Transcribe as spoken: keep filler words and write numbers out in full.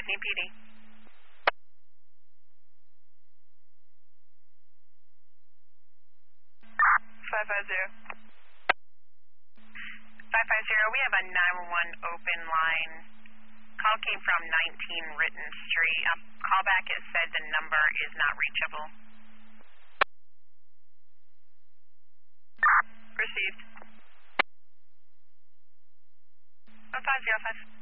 Daphne P D. five five zero. five five zero, we have a nine one one open line. Call came from nineteen Ritten Street. Um, callback has said the number is not reachable. Received. one five zero five.